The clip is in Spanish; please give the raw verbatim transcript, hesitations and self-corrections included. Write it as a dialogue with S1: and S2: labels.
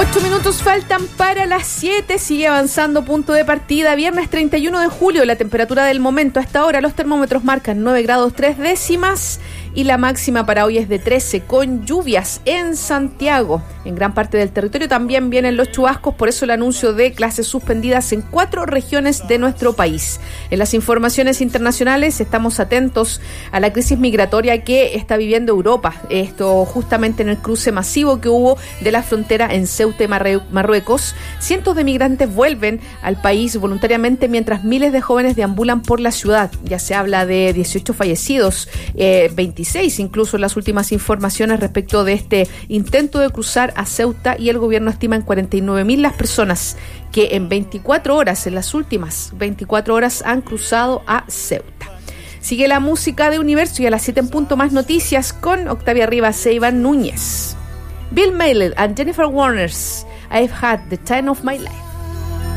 S1: Ocho minutos faltan para las siete, sigue avanzando punto de partida, viernes treinta y uno de julio, la temperatura del momento, hasta ahora los termómetros marcan nueve grados tres décimas y la máxima para hoy es de trece, con lluvias en Santiago. En gran parte del territorio también vienen los chubascos, por eso el anuncio de clases suspendidas en cuatro regiones de nuestro país. En las informaciones internacionales estamos atentos a la crisis migratoria que está viviendo Europa, esto justamente en el cruce masivo que hubo de la frontera en Ceuta y Marruecos. Cientos de migrantes vuelven al país voluntariamente mientras miles de jóvenes deambulan por la ciudad. Ya se habla de dieciocho fallecidos, eh, veintiséis incluso en las últimas informaciones respecto de este intento de cruzar a Ceuta, y el gobierno estima en cuarenta y nueve mil las personas que en veinticuatro horas, en las últimas veinticuatro horas, han cruzado a Ceuta. Sigue la música de Universo y a las siete en punto más noticias con Octavia Rivas e Iván Núñez. Bill Maylor and Jennifer Warner's I've Had the Time of My Life.